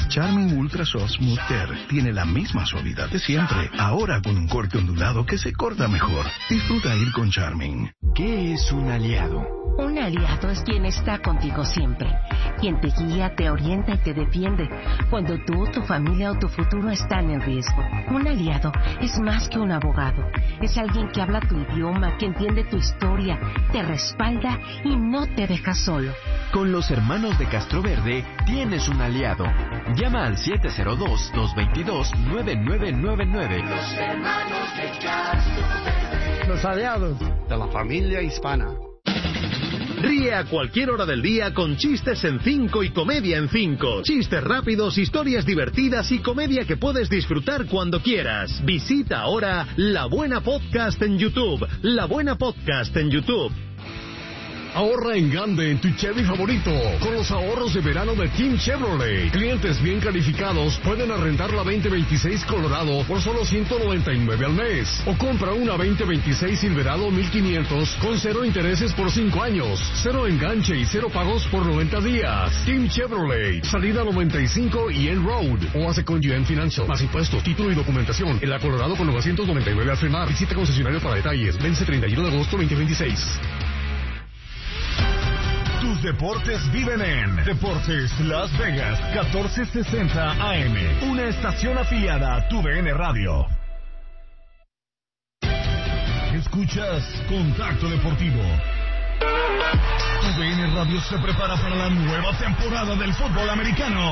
Charmin Ultra Soft Smooth Tear tiene la misma suavidad de siempre, ahora con un corte ondulado que se corta mejor. Disfruta ir con Charmin. ¿Qué es un aliado? Un aliado es quien está contigo siempre, quien te guía, te orienta y te defiende cuando tú, tu familia o tu futuro están en riesgo. Un aliado es más que un abogado, es alguien que habla tu idioma, que entiende tu historia, te respalda y no te deja solo. Con los hermanos de Castroverde tienes un aliado. Llama al 702-222-9999. Los hermanos de Castroverde. Los aliados de la familia hispana. Ríe a cualquier hora del día con Chistes en 5 y Comedia en 5. Chistes rápidos, historias divertidas y comedia que puedes disfrutar cuando quieras. Visita ahora La Buena Podcast en YouTube. La Buena Podcast en YouTube. Ahorra en grande en tu Chevy favorito con los ahorros de verano de Team Chevrolet. Clientes bien calificados pueden arrendar la 2026 Colorado por solo $199 al mes. O compra una 2026 Silverado 1500 con 0 intereses por 5 años, 0 enganche y 0 pagos por 90 días. Team Chevrolet, salida 95 y en Road. O hace con GM Financial. Más impuestos, título y documentación. En la Colorado con 999 al frenar. Visita concesionario para detalles. Vence 31 de agosto 2026. Tus deportes viven en Deportes Las Vegas 1460 AM, una estación afiliada a TUDN Radio. Escuchas Contacto Deportivo. TUDN Radio se prepara para la nueva temporada del fútbol americano.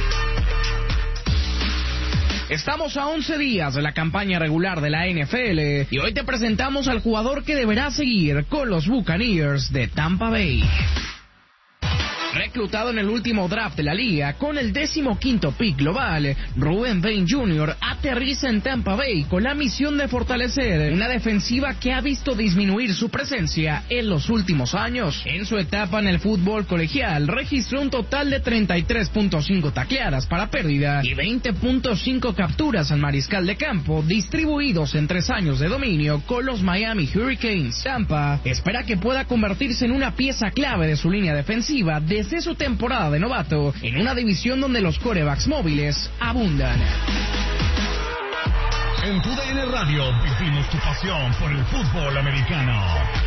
Estamos a 11 días de la campaña regular de la NFL y hoy te presentamos al jugador que deberá seguir con los Buccaneers de Tampa Bay. Reclutado en el último draft de la liga con el 15º pick global, Ruben Bain Jr. aterriza en Tampa Bay con la misión de fortalecer una defensiva que ha visto disminuir su presencia en los últimos años. En su etapa en el fútbol colegial registró un total de 33.5 tacleadas para pérdida y 20.5 capturas al mariscal de campo distribuidos en 3 años de dominio con los Miami Hurricanes. Tampa espera que pueda convertirse en una pieza clave de su línea defensiva desde su temporada de novato en una división donde los quarterbacks móviles abundan. En TUDN Radio vivimos tu pasión por el fútbol americano.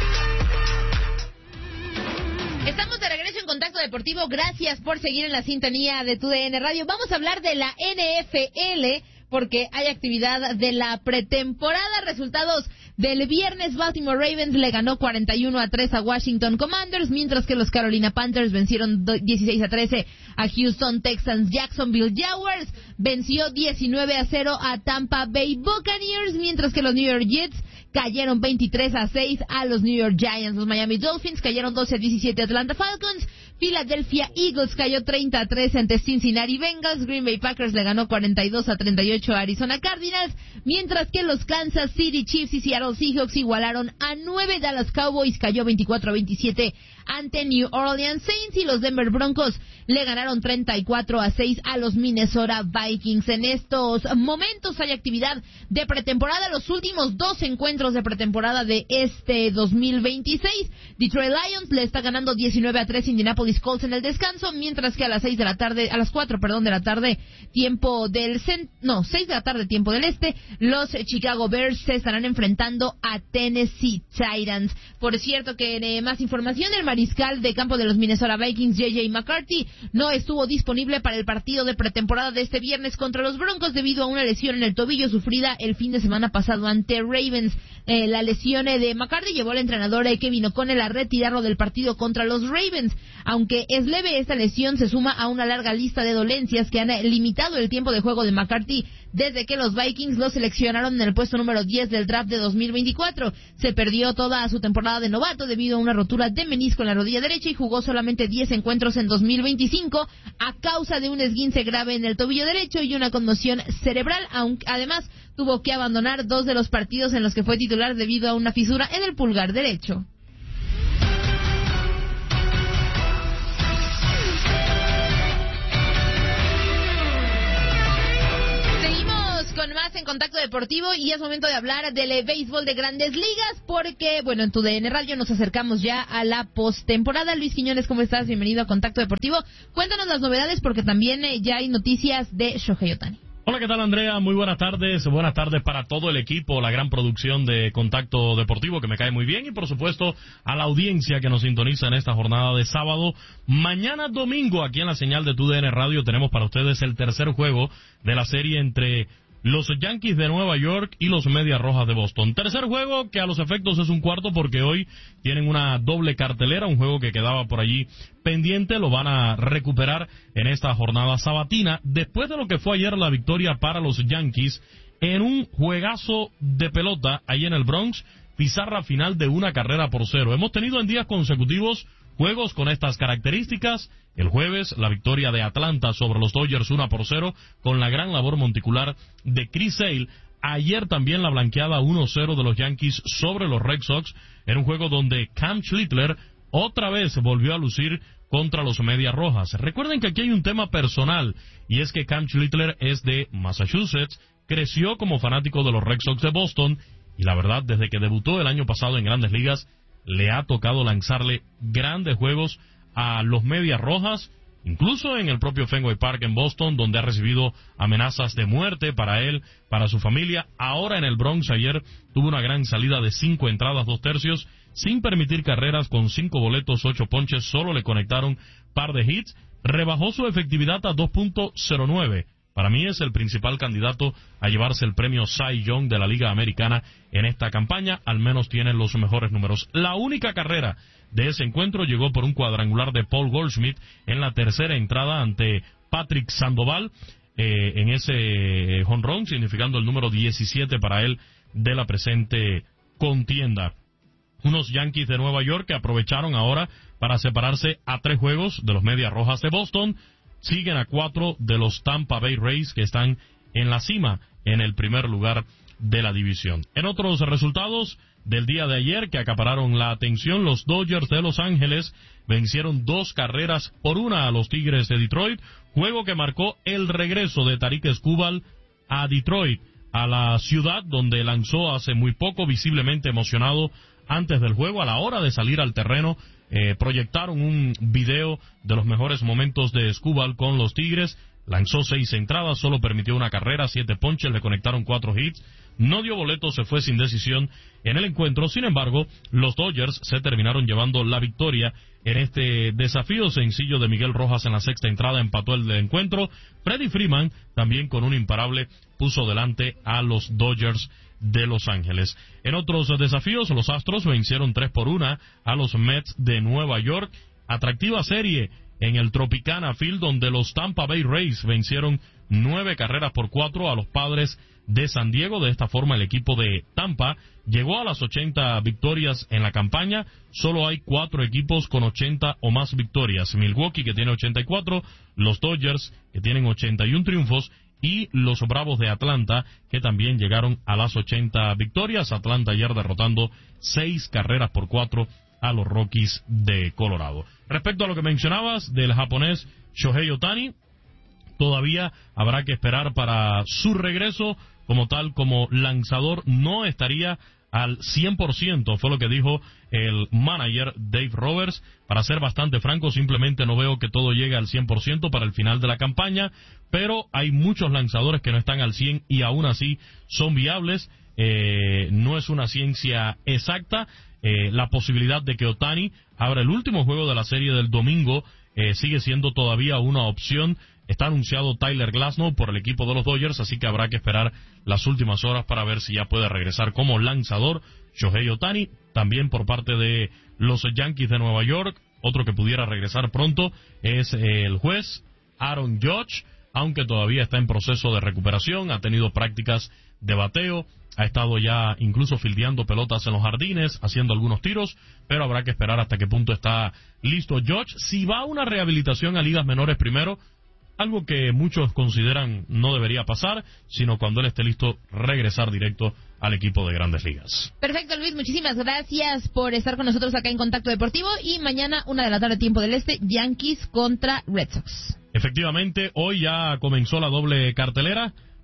Estamos de regreso en Contacto Deportivo. Gracias por seguir en la sintonía de TUDN Radio. Vamos a hablar de la NFL porque hay actividad de la pretemporada. Resultados del viernes: Baltimore Ravens le ganó 41-3 a Washington Commanders, mientras que los Carolina Panthers vencieron 16-13 a Houston Texans. Jacksonville Jaguars venció 19-0 a Tampa Bay Buccaneers, mientras que los New York Jets cayeron 23-6 a los New York Giants. Los Miami Dolphins cayeron 12-17 a Atlanta Falcons. Philadelphia Eagles cayó 30-3 ante Cincinnati Bengals. Green Bay Packers le ganó 42-38 a Arizona Cardinals, mientras que los Kansas City Chiefs y Seattle Seahawks igualaron a 9. Dallas Cowboys cayó 24-27 ante New Orleans Saints, y los Denver Broncos le ganaron 34-6 a los Minnesota Vikings. En estos momentos hay actividad de pretemporada. Los últimos 2 encuentros de pretemporada de este 2026. Detroit Lions le está ganando 19-3 a Indianapolis Colts en el descanso, mientras que a las 4 de la tarde tiempo del 6 de la tarde tiempo del este, los Chicago Bears se estarán enfrentando a Tennessee Titans. Por cierto que más información: el mariscal de campo de los Minnesota Vikings, J.J. McCarthy, no estuvo disponible para el partido de pretemporada de este viernes contra los Broncos debido a una lesión en el tobillo sufrida el fin de semana pasado ante Ravens. La lesión de McCarthy llevó al entrenador Kevin O'Connell a retirarlo del partido contra los Ravens. Aunque es leve, esta lesión se suma a una larga lista de dolencias que han limitado el tiempo de juego de McCarthy desde que los Vikings lo seleccionaron en el puesto número 10 del draft de 2024. Se perdió toda su temporada de novato debido a una rotura de menisco en la rodilla derecha y jugó solamente 10 encuentros en 2025 a causa de un esguince grave en el tobillo derecho y una conmoción cerebral. Además, tuvo que abandonar 2 de los partidos en los que fue titular debido a una fisura en el pulgar derecho. Con más en Contacto Deportivo y es momento de hablar del béisbol de Grandes Ligas porque, bueno, en tu DN Radio nos acercamos ya a la postemporada. Luis Quiñones, ¿cómo estás? Bienvenido a Contacto Deportivo. Cuéntanos las novedades porque también ya hay noticias de Shohei Ohtani. Hola, ¿qué tal, Andrea? Muy buenas tardes. Buenas tardes para todo el equipo, la gran producción de Contacto Deportivo, que me cae muy bien, y por supuesto a la audiencia que nos sintoniza en esta jornada de sábado. Mañana domingo, aquí en la señal de TUDN Radio, tenemos para ustedes el tercer juego de la serie entre los Yankees de Nueva York y los Medias Rojas de Boston. Tercer juego que a los efectos es un cuarto porque hoy tienen una doble cartelera, un juego que quedaba por allí pendiente, lo van a recuperar en esta jornada sabatina, después de lo que fue ayer la victoria para los Yankees en un juegazo de pelota ahí en el Bronx, pizarra final de 1-0. Hemos tenido en días consecutivos juegos con estas características. El jueves, la victoria de Atlanta sobre los Dodgers 1-0, con la gran labor monticular de Chris Sale. Ayer también la blanqueada 1-0 de los Yankees sobre los Red Sox, en un juego donde Cam Schlittler otra vez volvió a lucir contra los Medias Rojas. Recuerden que aquí hay un tema personal, y es que Cam Schlittler es de Massachusetts, creció como fanático de los Red Sox de Boston, y la verdad, desde que debutó el año pasado en Grandes Ligas, le ha tocado lanzarle grandes juegos a los Medias Rojas, incluso en el propio Fenway Park en Boston, donde ha recibido amenazas de muerte para él, para su familia. Ahora en el Bronx, ayer tuvo una gran salida de 5 entradas, 2 tercios, sin permitir carreras, con 5 boletos, 8 ponches, solo le conectaron par de hits, rebajó su efectividad a 2.09. Para mí es el principal candidato a llevarse el premio Cy Young de la Liga Americana en esta campaña, al menos tiene los mejores números. La única carrera de ese encuentro llegó por un cuadrangular de Paul Goldschmidt en la tercera entrada ante Patrick Sandoval, en ese jonrón, significando el número 17 para él de la presente contienda. Unos Yankees de Nueva York que aprovecharon ahora para separarse a 3 juegos de los Medias Rojas de Boston. Siguen a 4 de los Tampa Bay Rays, que están en la cima, en el primer lugar de la división. En otros resultados del día de ayer que acapararon la atención, los Dodgers de Los Ángeles vencieron 2-1 a los Tigres de Detroit, juego que marcó el regreso de Tarik Skubal a Detroit, a la ciudad donde lanzó hace muy poco, visiblemente emocionado antes del juego. A la hora de salir al terreno, proyectaron un video de los mejores momentos de Skubal con los Tigres. Lanzó 6 entradas, solo permitió una carrera, 7 ponches, le conectaron 4 hits, no dio boletos, se fue sin decisión en el encuentro. Sin embargo, los Dodgers se terminaron llevando la victoria en este desafío sencillo de Miguel Rojas en la sexta entrada, empató el encuentro. Freddie Freeman, también con un imparable, puso delante a los Dodgers de Los Ángeles. En otros desafíos, los Astros vencieron 3-1 a los Mets de Nueva York. Atractiva serie en el Tropicana Field, donde los Tampa Bay Rays vencieron 9-4 a los Padres de San Diego. De esta forma, el equipo de Tampa llegó a las 80 victorias en la campaña. Solo hay 4 equipos con 80 o más victorias. Milwaukee, que tiene 84, los Dodgers, que tienen 81 triunfos, y los Bravos de Atlanta, que también llegaron a las 80 victorias. Atlanta ayer derrotando 6-4 a los Rockies de Colorado. Respecto a lo que mencionabas del japonés Shohei Ohtani, todavía habrá que esperar para su regreso como tal, como lanzador. No estaría al 100%, fue lo que dijo el manager Dave Roberts. Para ser bastante franco, simplemente no veo que todo llegue al 100% para el final de la campaña, pero hay muchos lanzadores que no están al 100 y aún así son viables. No es una ciencia exacta. La posibilidad de que Ohtani abra el último juego de la serie del domingo sigue siendo todavía una opción. Está anunciado Tyler Glasnow por el equipo de los Dodgers, así que habrá que esperar las últimas horas para ver si ya puede regresar como lanzador Shohei Ohtani. También por parte de los Yankees de Nueva York, otro que pudiera regresar pronto es el juez Aaron Judge, aunque todavía está en proceso de recuperación. Ha tenido prácticas de bateo, ha estado ya incluso fildeando pelotas en los jardines, haciendo algunos tiros, pero habrá que esperar hasta qué punto está listo Judge. Si va a una rehabilitación a ligas menores primero, algo que muchos consideran no debería pasar, sino cuando él esté listo, regresar directo al equipo de Grandes Ligas. Perfecto, Luis, muchísimas gracias por estar con nosotros acá en Contacto Deportivo. Y mañana, 1:00 p.m, tiempo del este, Yankees contra Red Sox. Efectivamente, hoy ya comenzó la doble cartelera.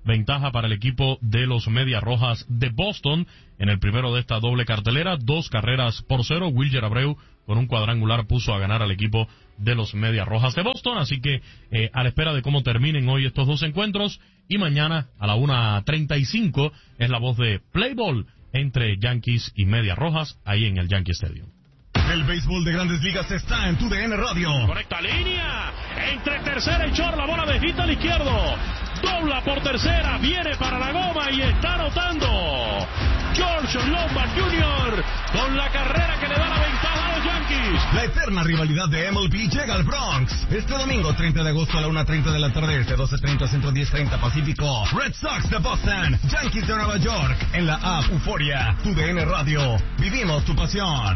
ventaja para el equipo de los Medias Rojas de Boston en el primero de esta doble cartelera, 2-0. Wilyer Abreu con un cuadrangular puso a ganar al equipo de los Medias Rojas de Boston, así que a la espera de cómo terminen hoy estos dos encuentros, y mañana a la 1:35 es la voz de Play Ball entre Yankees y Medias Rojas ahí en el Yankee Stadium. El béisbol de Grandes Ligas está en TUDN Radio. Correcta línea, entre tercera y short, la bola de hit al izquierdo, dobla por tercera, viene para la goma y está anotando George Lombard Jr. con la carrera que le da la ventaja a los Yankees. La eterna rivalidad de MLB llega al Bronx. Este domingo 30 de agosto a la 1:30 de la tarde, 12:30 Centro, 10:30 Pacífico. Red Sox de Boston, Yankees de Nueva York, en la app Euforia, TUDN Radio. Vivimos tu pasión.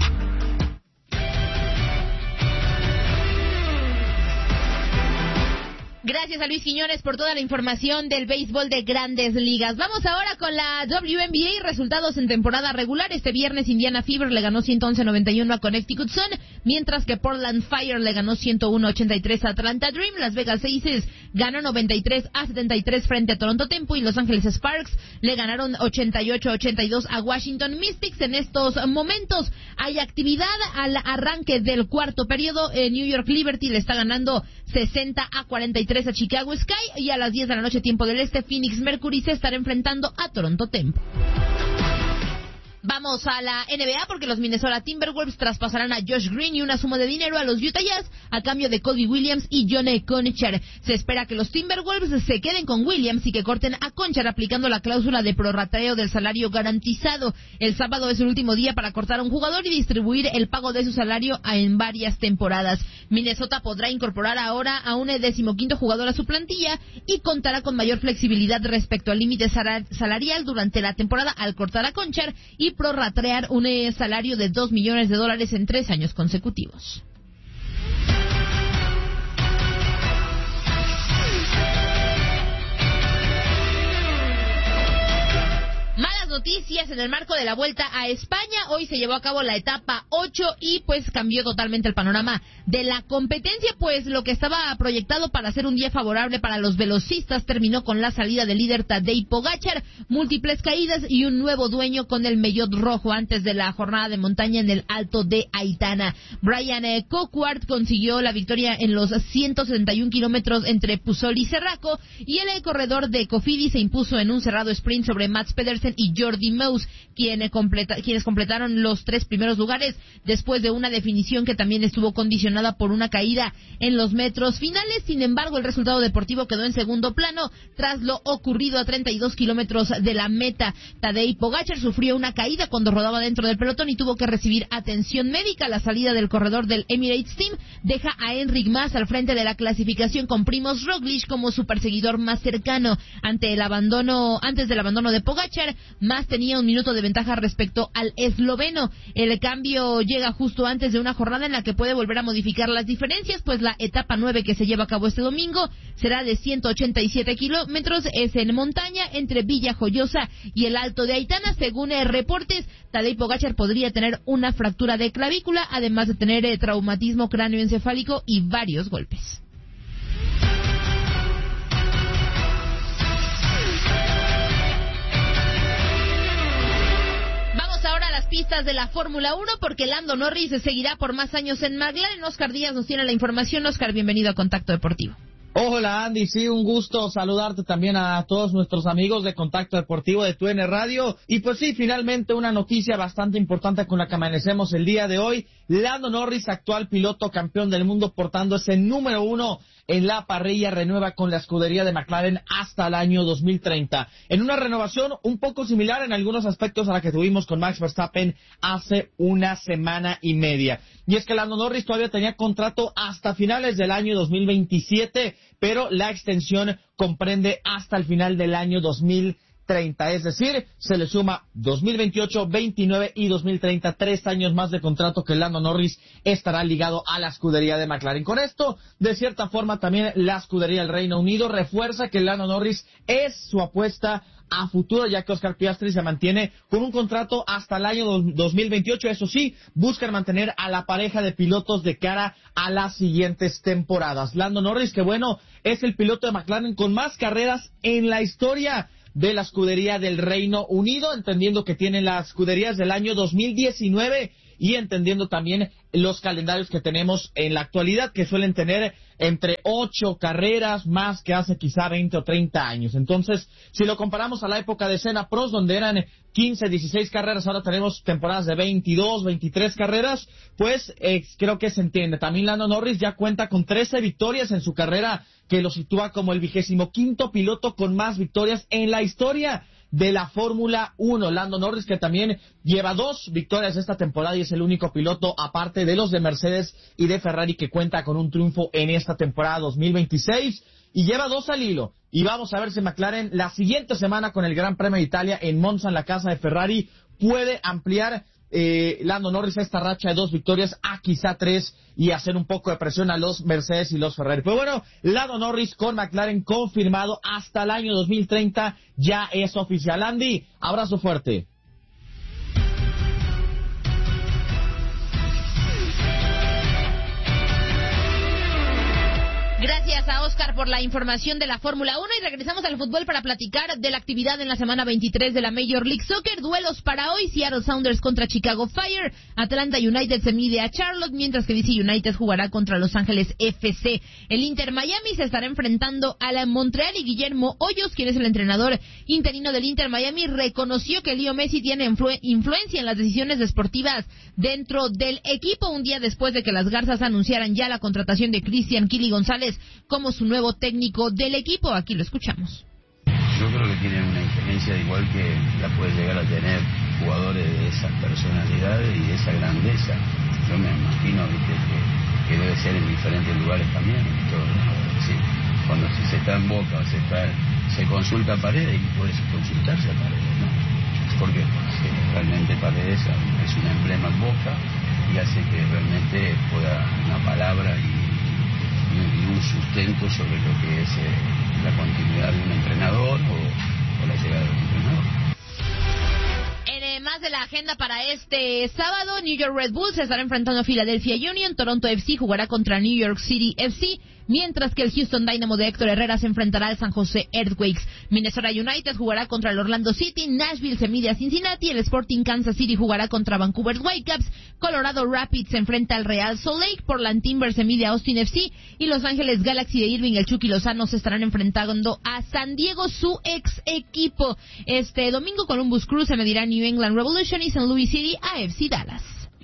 Gracias a Luis Quiñones por toda la información del béisbol de Grandes Ligas. Vamos ahora con la WNBA y resultados en temporada regular. Este viernes Indiana Fever le ganó 111-91 a Connecticut Sun, mientras que Portland Fire le ganó 101-83 a Atlanta Dream. Las Vegas Aces ganó 93-73 frente a Toronto Tempo y Los Ángeles Sparks le ganaron 88-82 a Washington Mystics. En estos momentos hay actividad al arranque del cuarto periodo. New York Liberty le está ganando 60-43 a Chicago Sky, y a las 10 de la noche tiempo del este Phoenix Mercury se estará enfrentando a Toronto Tempo. Vamos a la NBA porque los Minnesota Timberwolves traspasarán a Josh Green y una suma de dinero a los Utah Jazz a cambio de Cody Williams y Johnny Conchar. Se espera que los Timberwolves se queden con Williams y que corten a Conchar aplicando la cláusula de prorrateo del salario garantizado. El sábado es el último día para cortar a un jugador y distribuir el pago de su salario en varias temporadas. Minnesota podrá incorporar ahora a un 15º jugador a su plantilla y contará con mayor flexibilidad respecto al límite salarial durante la temporada al cortar a Conchar y prorratear un salario de $2 millones en 3 años consecutivos. Malas noticias en el marco de la Vuelta a España. Hoy se llevó a cabo la etapa 8 y pues cambió totalmente el panorama de la competencia, pues lo que estaba proyectado para ser un día favorable para los velocistas terminó con la salida del líder Tadej Pogačar, múltiples caídas y un nuevo dueño con el maillot rojo antes de la jornada de montaña en el Alto de Aitana. Brian Coquard consiguió la victoria en los 171 kilómetros entre Pusol y Serraco, y el corredor de Cofidis se impuso en un cerrado sprint sobre Mats Pedersen y Jordi Meus, quienes completaron los 3 primeros lugares después de una definición que también estuvo condicionada por una caída en los metros finales. Sin embargo, el resultado deportivo quedó en segundo plano tras lo ocurrido a 32 kilómetros de la meta. Tadej Pogačar sufrió una caída cuando rodaba dentro del pelotón y tuvo que recibir atención médica. La salida del corredor del Emirates Team deja a Enric Mas al frente de la clasificación con Primož Roglič como su perseguidor más cercano. Antes del abandono de Pogačar, Mas tenía 1 minuto de ventaja respecto al esloveno. El cambio llega justo antes de una jornada en la que puede volver a modificar las diferencias, pues la etapa 9 que se lleva a cabo este domingo será de 187 kilómetros, es en montaña entre Villajoyosa y el Alto de Aitana. Según reportes, Tadej Pogačar podría tener una fractura de clavícula, además de tener traumatismo cráneoencefálico y varios golpes. Ahora las pistas de la Fórmula 1 porque Lando Norris seguirá por más años en McLaren. Oscar Díaz nos tiene la información. Oscar, bienvenido a Contacto Deportivo. Hola Andy, sí, un gusto saludarte también a todos nuestros amigos de Contacto Deportivo de TUDN Radio. Y pues sí, finalmente una noticia bastante importante con la que amanecemos el día de hoy. Lando Norris, actual piloto campeón del mundo portando ese número 1 en la parrilla, renueva con la escudería de McLaren hasta el año 2030. En una renovación un poco similar en algunos aspectos a la que tuvimos con Max Verstappen hace una semana y media. Y es que Lando Norris todavía tenía contrato hasta finales del año 2027, pero la extensión comprende hasta el final del año 2030. 30, es decir, se le suma 2028, 29 y 2030, 3 años más de contrato que Lando Norris estará ligado a la escudería de McLaren. Con esto, de cierta forma, también la escudería del Reino Unido refuerza que Lando Norris es su apuesta a futuro, ya que Oscar Piastri se mantiene con un contrato hasta el año 2028. Eso sí, buscan mantener a la pareja de pilotos de cara a las siguientes temporadas. Lando Norris, que bueno, es el piloto de McLaren con más carreras en la historia de la escudería del Reino Unido, entendiendo que tienen las escuderías del año 2019 y entendiendo también los calendarios que tenemos en la actualidad, que suelen tener entre 8 carreras más que hace quizá 20 o 30 años. Entonces, si lo comparamos a la época de Senna Prost, donde eran 15, 16 carreras, ahora tenemos temporadas de 22, 23 carreras, pues creo que se entiende. También Lando Norris ya cuenta con 13 victorias en su carrera, que lo sitúa como el 25º piloto con más victorias en la historia de la Fórmula 1. Lando Norris, que también lleva 2 victorias esta temporada y es el único piloto, aparte de los de Mercedes y de Ferrari, que cuenta con un triunfo en esta temporada 2026 y lleva 2 al hilo. Y vamos a ver si McLaren la siguiente semana con el Gran Premio de Italia en Monza, en la casa de Ferrari, puede ampliar Lando Norris esta racha de 2 victorias a quizá 3 y hacer un poco de presión a los Mercedes y los Ferrari. Pero bueno, Lando Norris con McLaren confirmado hasta el año 2030 ya es oficial. Andy, abrazo fuerte. Gracias a Oscar por la información de la Fórmula 1 y regresamos al fútbol para platicar de la actividad en la semana 23 de la Major League Soccer. Duelos para hoy: Seattle Sounders contra Chicago Fire, Atlanta United se mide a Charlotte, mientras que DC United jugará contra Los Ángeles FC. El Inter Miami se estará enfrentando a la Montreal y Guillermo Hoyos, quien es el entrenador interino del Inter Miami, reconoció que Leo Messi tiene influencia en las decisiones deportivas dentro del equipo, un día después de que las Garzas anunciaran ya la contratación de Cristian Kili González como su nuevo técnico del equipo. Aquí lo escuchamos. Yo creo que tienen una injerencia igual que la puede llegar a tener jugadores de esas personalidades y de esa grandeza. Yo me imagino, ¿viste? que debe ser en diferentes lugares también. Sí. Cuando se está en Boca o se consulta a Paredes, y puede consultarse a Paredes, ¿no? Porque realmente Paredes es un emblema en Boca y hace que realmente pueda una palabra y un sustento sobre lo que es la continuidad de un entrenador o la llegada de un entrenador. Más de la agenda para este sábado: New York Red Bulls se estará enfrentando a Philadelphia Union, Toronto FC jugará contra New York City FC, mientras que el Houston Dynamo de Héctor Herrera se enfrentará al San José Earthquakes. Minnesota United jugará contra el Orlando City, Nashville se mide a Cincinnati, el Sporting Kansas City jugará contra Vancouver Whitecaps, Colorado Rapids se enfrenta al Real Salt Lake, Portland Timbers se mide a Austin FC y Los Ángeles Galaxy de Irving, el Chucky Lozano, se estarán enfrentando a San Diego, su ex equipo. Este domingo Columbus Crew se medirá a New England Revolution y St. Louis City a FC Dallas.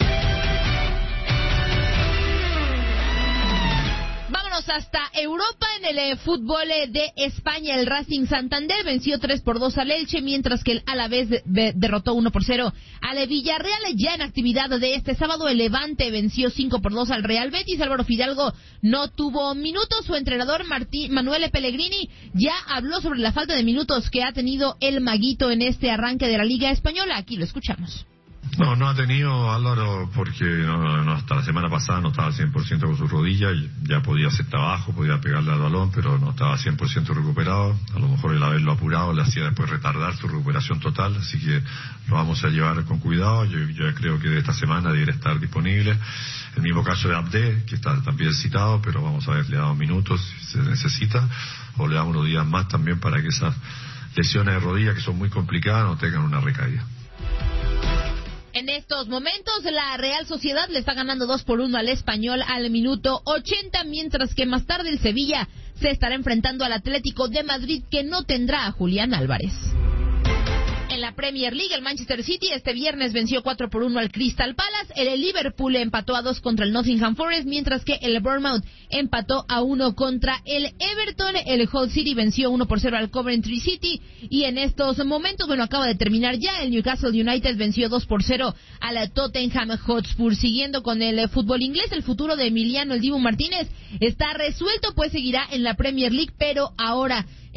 Vámonos hasta Europa. En el fútbol de España, el Racing Santander venció 3-2 al Elche, mientras que el Alavés derrotó 1-0 al Villarreal. Ya en actividad de este sábado, el Levante venció 5-2 al Real Betis. Álvaro Fidalgo no tuvo minutos. Su entrenador Manuel Pellegrini ya habló sobre la falta de minutos que ha tenido el Maguito en este arranque de la Liga Española. Aquí lo escuchamos. No ha tenido Álvaro, porque no, hasta la semana pasada no estaba al 100% con su rodilla y ya podía hacer trabajo, podía pegarle al balón, pero no estaba 100% recuperado. A lo mejor el haberlo apurado le hacía después retardar su recuperación total, así que lo vamos a llevar con cuidado. Yo creo que de esta semana debería estar disponible. El mismo caso de Abde, que está también citado, pero vamos a ver, le damos minutos si se necesita, o le damos unos días más también para que esas lesiones de rodilla, que son muy complicadas, no tengan una recaída. En estos momentos, la Real Sociedad le está ganando 2-1 al Español al minuto 80, mientras que más tarde el Sevilla se estará enfrentando al Atlético de Madrid, que no tendrá a Julián Álvarez. En la Premier League, el Manchester City este viernes venció 4-1 al Crystal Palace. El Liverpool empató a 2 contra el Nottingham Forest, mientras que el Bournemouth empató a 1 contra el Everton. El Hull City venció 1-0 al Coventry City. Y en estos momentos, acaba de terminar ya, el Newcastle United venció 2-0 a la Tottenham Hotspur. Siguiendo con el fútbol inglés, el futuro de Emiliano El Dibu Martínez está resuelto, pues seguirá en la Premier League, pero ahora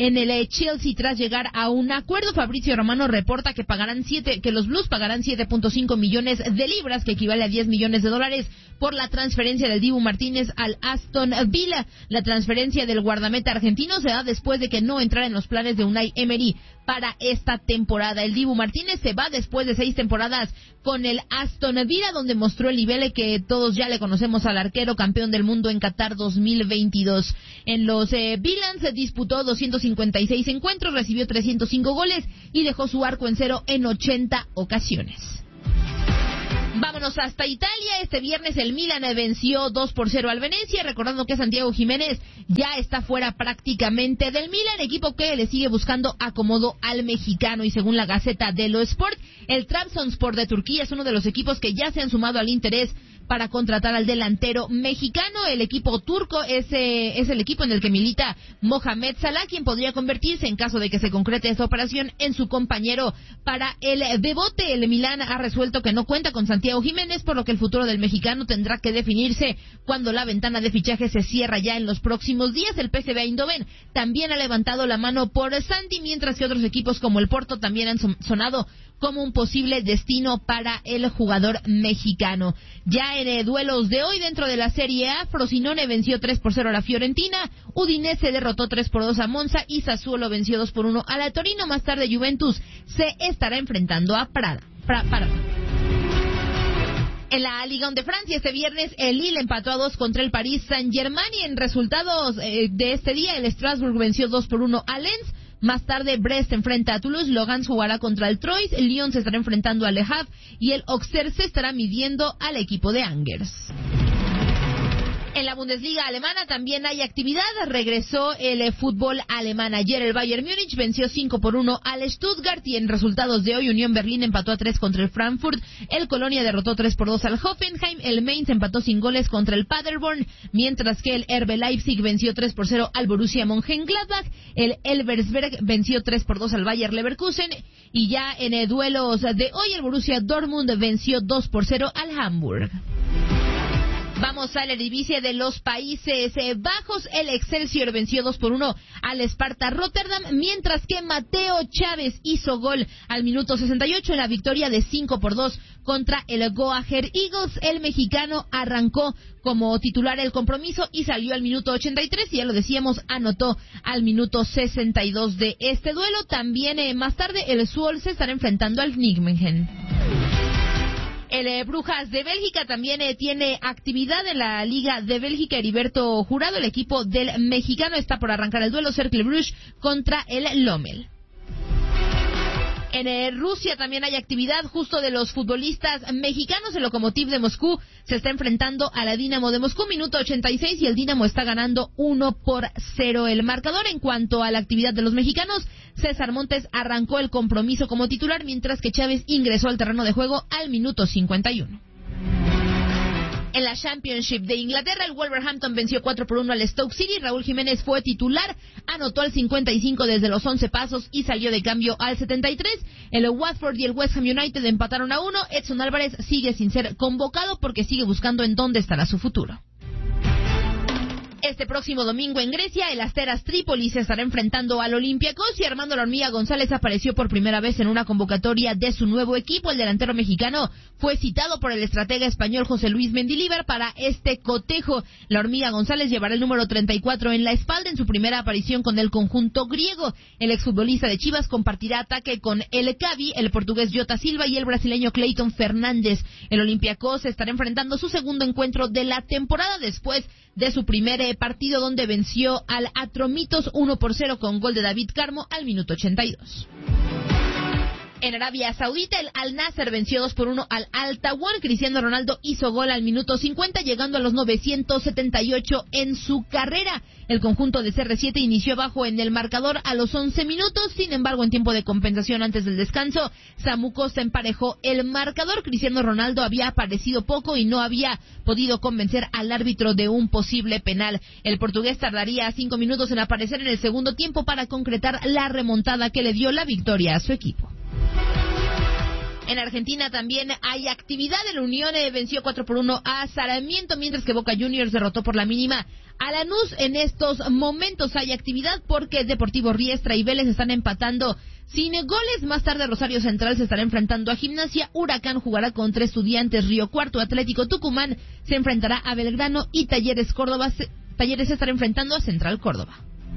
en el Chelsea tras llegar a un acuerdo. Fabrizio Romano reporta que los Blues pagarán 7.5 millones de libras, que equivale a $10 millones por la transferencia del Dibu Martínez al Aston Villa. La transferencia del guardameta argentino se da después de que no entrara en los planes de Unai Emery para esta temporada. El Dibu Martínez se va después de 6 temporadas con el Aston Villa, donde mostró el nivel que todos ya le conocemos al arquero campeón del mundo en Qatar 2022. En los Villans disputó 256 encuentros, recibió 305 goles y dejó su arco en cero en 80 ocasiones. Vámonos hasta Italia. Este viernes el Milan venció 2-0 al Venecia, recordando que Santiago Jiménez ya está fuera prácticamente del Milan, equipo que le sigue buscando acomodo al mexicano. Y según la Gaceta dello Sport, el Trabzonspor de Turquía es uno de los equipos que ya se han sumado al interés para contratar al delantero mexicano. El equipo turco es el equipo en el que milita Mohamed Salah, quien podría convertirse, en caso de que se concrete esta operación, en su compañero para el Bebote. El Milán ha resuelto que no cuenta con Santiago Jiménez, por lo que el futuro del mexicano tendrá que definirse cuando la ventana de fichaje se cierra ya en los próximos días. El PSV Eindhoven también ha levantado la mano por Santi, mientras que otros equipos como el Porto también han sonado como un posible destino para el jugador mexicano. Ya en duelos de hoy dentro de la Serie A, Frosinone venció 3-0 a la Fiorentina, Udinese derrotó 3-2 a Monza y Sassuolo venció 2-1 a la Torino. Más tarde Juventus se estará enfrentando a Prada. En la Ligue 1 de Francia, este viernes, el Lille empató a 2 contra el Paris Saint-Germain, y en resultados de este día, el Strasbourg venció 2-1 a Lens. Más tarde, Brest enfrenta a Toulouse, Logan jugará contra el Troyes, el Lyon se estará enfrentando al Le Havre y el Auxerre se estará midiendo al equipo de Angers. En la Bundesliga alemana también hay actividad. Regresó el fútbol alemán. Ayer el Bayern Múnich venció 5-1 al Stuttgart, y en resultados de hoy Unión Berlín empató a 3 contra el Frankfurt, el Colonia derrotó 3-2 al Hoffenheim, el Mainz empató sin goles contra el Paderborn, mientras que el RB Leipzig venció 3-0 al Borussia Mönchengladbach, el Elversberg venció 3-2 al Bayer Leverkusen, y ya en duelos de hoy el Borussia Dortmund venció 2-0 al Hamburg. Vamos a la Eredivisie de los Países Bajos. El Excelsior venció 2-1 al Sparta Rotterdam, mientras que Mateo Chávez hizo gol al minuto 68 en la victoria de 5-2 contra el Go Ahead Eagles. El mexicano arrancó como titular el compromiso y salió al minuto 83, y ya lo decíamos, anotó al minuto 62 de este duelo. También más tarde el Zwolle se estará enfrentando al Nijmegen. El Brujas de Bélgica también tiene actividad en la Liga de Bélgica. Heriberto Jurado, el equipo del mexicano, está por arrancar el duelo Cercle Bruges contra el Lommel. En Rusia también hay actividad justo de los futbolistas mexicanos. El Lokomotiv de Moscú se está enfrentando a la Dinamo de Moscú, minuto 86, y el Dinamo está ganando 1-0 el marcador. En cuanto a la actividad de los mexicanos, César Montes arrancó el compromiso como titular, mientras que Chávez ingresó al terreno de juego al minuto 51. En la Championship de Inglaterra, el Wolverhampton venció 4-1 al Stoke City. Raúl Jiménez fue titular, anotó al 55 desde los 11 pasos y salió de cambio al 73. El Watford y el West Ham United empataron a 1. Edson Álvarez sigue sin ser convocado porque sigue buscando en dónde estará su futuro. Este próximo domingo en Grecia, el Asteras Trípoli se estará enfrentando al Olympiacos, y Armando La Hormiga González apareció por primera vez en una convocatoria de su nuevo equipo. El delantero mexicano fue citado por el estratega español José Luis Mendilibar para este cotejo. La Hormiga González llevará el número 34 en la espalda en su primera aparición con el conjunto griego. El exfutbolista de Chivas compartirá ataque con el Cavi, el portugués Jota Silva y el brasileño Clayton Fernández. El Olympiacos estará enfrentando su segundo encuentro de la temporada después de su primer partido, donde venció al Atromitos 1-0 con gol de David Carmo al minuto 82. En Arabia Saudita, el Al Nasser venció 2-1 al Al Tawon. Cristiano Ronaldo hizo gol al minuto 50, llegando a los 978 en su carrera. El conjunto de CR7 inició abajo en el marcador a los 11 minutos. Sin embargo, en tiempo de compensación antes del descanso, Samu Costa emparejó el marcador. Cristiano Ronaldo había aparecido poco y no había podido convencer al árbitro de un posible penal. El portugués tardaría 5 minutos en aparecer en el segundo tiempo para concretar la remontada que le dio la victoria a su equipo. En Argentina también hay actividad. El Unión venció 4-1 a Sarmiento, mientras que Boca Juniors derrotó por la mínima a Lanús. En estos momentos hay actividad porque Deportivo Riestra y Vélez están empatando sin goles. Más tarde Rosario Central se estará enfrentando a Gimnasia, Huracán jugará contra Estudiantes Río Cuarto, Atlético Tucumán se enfrentará a Belgrano y Talleres se estará enfrentando a Central Córdoba.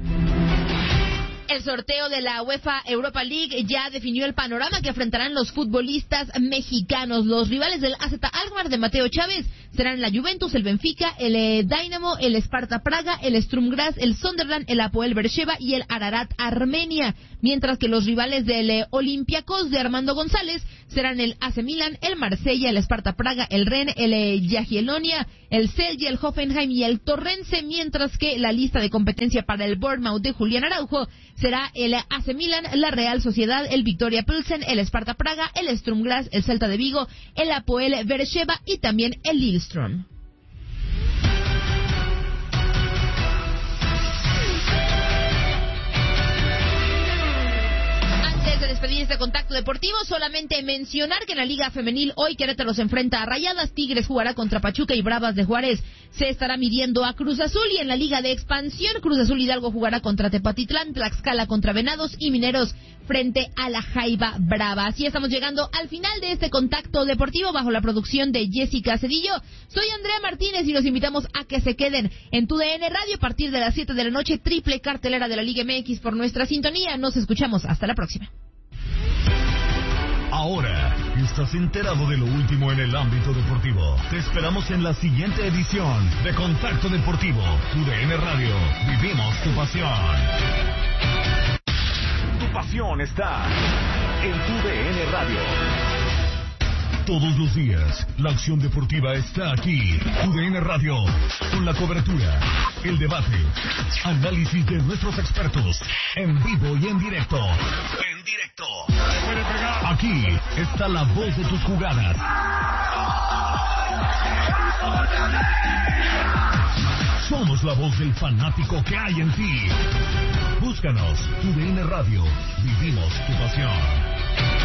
El sorteo de la UEFA Europa League ya definió el panorama que enfrentarán los futbolistas mexicanos. Los rivales del AZ Alkmaar de Mateo Chávez serán la Juventus, el Benfica, el Dynamo, el Sparta Praga, el Sturm Graz, el Sunderland, el Apoel Beersheba y el Ararat Armenia. Mientras que los rivales del Olympiacos de Armando González serán el AC Milan, el Marsella, el Sparta Praga, el Rennes, el Jagiellonia, el Celje, el Hoffenheim y el Torrense. Mientras que la lista de competencia para el Bournemouth de Julián Araujo será el AC Milan, la Real Sociedad, el Victoria Pilsen, el Sparta Praga, el Sturm Graz, el Celta de Vigo, el Apoel Beersheba y también el Lillestrøm. Antes de despedir este contacto deportivo, solamente mencionar que en la Liga Femenil hoy Querétaro se enfrenta a Rayadas, Tigres jugará contra Pachuca y Bravas de Juárez se estará midiendo a Cruz Azul. Y en la Liga de Expansión, Cruz Azul Hidalgo jugará contra Tepatitlán, Tlaxcala contra Venados y Mineros frente a la Jaiba Brava. Así estamos llegando al final de este contacto deportivo bajo la producción de Jessica Cedillo. Soy Andrea Martínez y los invitamos a que se queden en TUDN Radio a partir de las 7 de la noche, triple cartelera de la Liga MX por nuestra sintonía. Nos escuchamos. Hasta la próxima. Ahora estás enterado de lo último en el ámbito deportivo. Te esperamos en la siguiente edición de Contacto Deportivo. TUDN Radio. Vivimos tu pasión. Tu pasión está en TUDN Radio. Todos los días, la acción deportiva está aquí. TUDN Radio, con la cobertura, el debate, análisis de nuestros expertos, en vivo y en directo. En directo. Aquí está la voz de tus jugadas. Somos la voz del fanático que hay en ti. Búscanos, TUDN Radio. Vivimos tu pasión.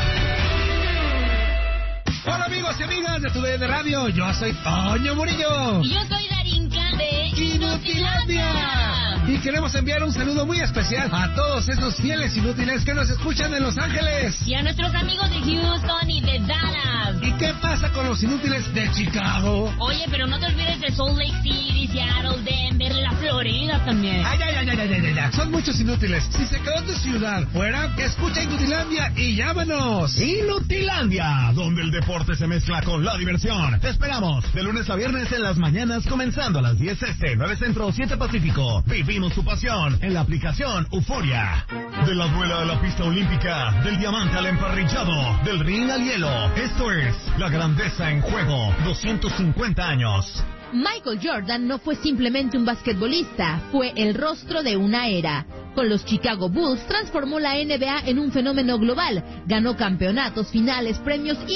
Hola amigos y amigas de TUDN Radio, yo soy Toño Murillo. Y yo soy Darinka de Inutilandia. Y queremos enviar un saludo muy especial a todos esos fieles inútiles que nos escuchan en Los Ángeles. Y a nuestros amigos de Houston y de Dallas. ¿Y qué pasa con los inútiles de Chicago? Oye, pero no te olvides de Salt Lake City, Seattle, Denver, la Florida también. Ay. Son muchos inútiles. Si se quedó tu ciudad fuera, escucha Inutilandia y llámanos. Inutilandia, donde el deporte se mezcla con la diversión. Te esperamos de lunes a viernes en las mañanas, comenzando a las 10 este, 9 centro, 7 pacífico. Vivimos tu pasión en la aplicación Euforia. De la duela a la pista olímpica, del diamante al emparrillado, del ring al hielo. Esto es la grandeza en juego. 250 años. Michael Jordan no fue simplemente un basquetbolista, fue el rostro de una era. Con los Chicago Bulls transformó la NBA en un fenómeno global. Ganó campeonatos, finales, premios y...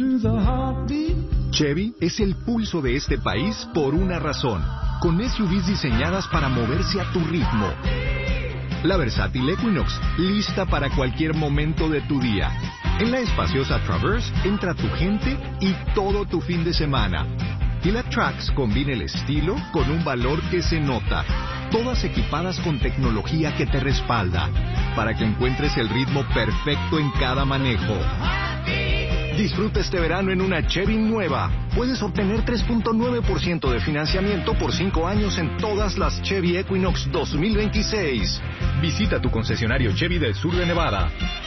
Chevy es el pulso de este país por una razón. Con SUVs diseñadas para moverse a tu ritmo. La versátil Equinox, lista para cualquier momento de tu día. En la espaciosa Traverse entra tu gente y todo tu fin de semana. Y la Trax combina el estilo con un valor que se nota. Todas equipadas con tecnología que te respalda, para que encuentres el ritmo perfecto en cada manejo. Disfruta este verano en una Chevy nueva. Puedes obtener 3.9% de financiamiento por 5 años en todas las Chevy Equinox 2026. Visita tu concesionario Chevy del sur de Nevada.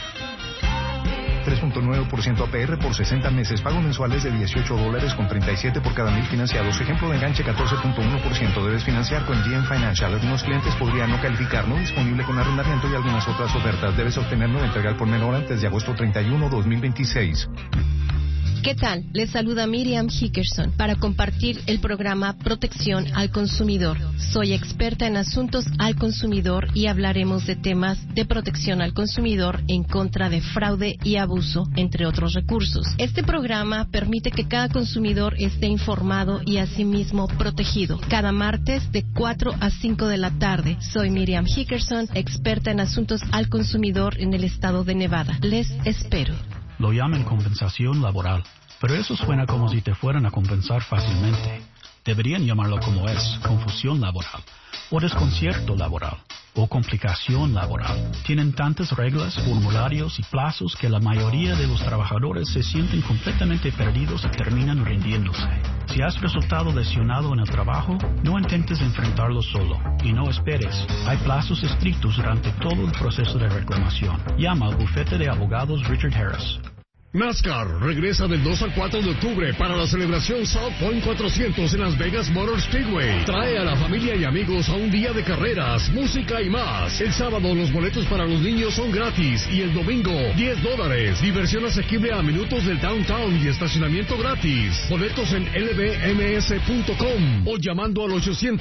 3.9% APR por 60 meses. Pago mensuales de $18 con 37 por cada 1,000 financiados. Ejemplo de enganche 14.1%. Debes financiar con GM Financial. Algunos clientes podrían no calificar. No disponible con arrendamiento y algunas otras ofertas. Debes obtener nueva entrega por menor antes de agosto 31, 2026. ¿Qué tal? Les saluda Miriam Hickerson para compartir el programa Protección al Consumidor. Soy experta en asuntos al consumidor y hablaremos de temas de protección al consumidor en contra de fraude y abuso, entre otros recursos. Este programa permite que cada consumidor esté informado y asimismo protegido. Cada martes de 4 a 5 de la tarde. Soy Miriam Hickerson, experta en asuntos al consumidor en el estado de Nevada. Les espero. Lo llaman compensación laboral, pero eso suena como si te fueran a compensar fácilmente. Deberían llamarlo como es, confusión laboral, o desconcierto laboral, o complicación laboral. Tienen tantas reglas, formularios y plazos que la mayoría de los trabajadores se sienten completamente perdidos y terminan rindiéndose. Si has resultado lesionado en el trabajo, no intentes enfrentarlo solo y no esperes. Hay plazos estrictos durante todo el proceso de reclamación. Llama al bufete de abogados Richard Harris. NASCAR regresa del 2 al 4 de octubre para la celebración South Point 400 en Las Vegas Motor Speedway. Trae a la familia y amigos a un día de carreras, música y más. El sábado los boletos para los niños son gratis y el domingo $10. Diversión asequible a minutos del downtown y estacionamiento gratis. Boletos en lbms.com o llamando al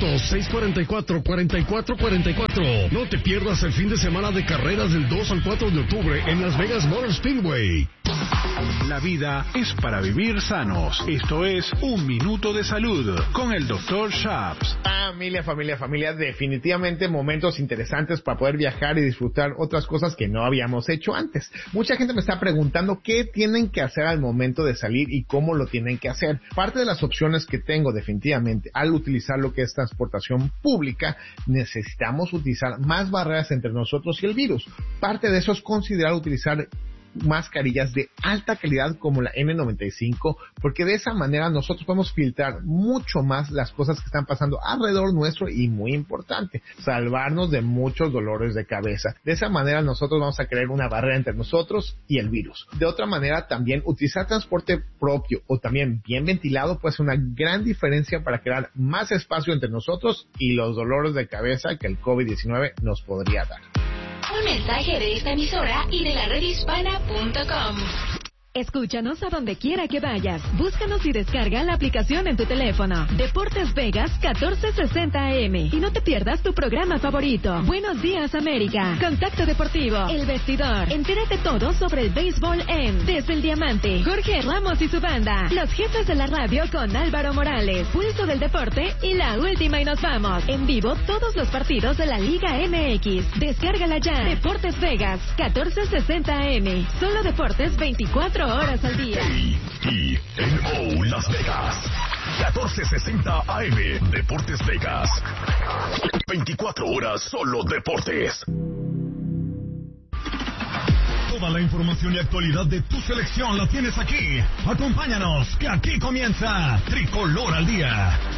800-644-4444. No te pierdas el fin de semana de carreras del 2 al 4 de octubre en Las Vegas Motor Speedway. La vida es para vivir sanos. Esto es Un Minuto de Salud con el Dr. Shaps. Familia, definitivamente momentos interesantes para poder viajar y disfrutar otras cosas que no habíamos hecho antes. Mucha gente me está preguntando qué tienen que hacer al momento de salir y cómo lo tienen que hacer. Parte de las opciones que tengo definitivamente al utilizar lo que es transportación pública, necesitamos utilizar más barreras entre nosotros y el virus. Parte de eso es considerar utilizar mascarillas de alta calidad como la N95, porque de esa manera nosotros podemos filtrar mucho más las cosas que están pasando alrededor nuestro y, muy importante, salvarnos de muchos dolores de cabeza. De esa manera nosotros vamos a crear una barrera entre nosotros y el virus. De otra manera, también utilizar transporte propio o también bien ventilado puede ser una gran diferencia para crear más espacio entre nosotros y los dolores de cabeza que el COVID-19 nos podría dar. Un mensaje de esta emisora y de la redhispana.com. Escúchanos a donde quiera que vayas. Búscanos y descarga la aplicación en tu teléfono. Deportes Vegas 1460 AM. Y no te pierdas tu programa favorito. Buenos días, América. Contacto Deportivo. El Vestidor. Entérate todo sobre el béisbol en Desde el Diamante. Jorge Ramos y su banda. Los jefes de la radio con Álvaro Morales. Pulso del Deporte y la última y nos vamos. En vivo todos los partidos de la Liga MX. Descárgala ya. Deportes Vegas 1460 AM. Solo deportes 24 horas al día. KTNO Las Vegas 1460 AM. Deportes Vegas 24 horas solo deportes. Toda la información y actualidad de tu selección la tienes aquí. Acompáñanos, que aquí comienza Tricolor al Día.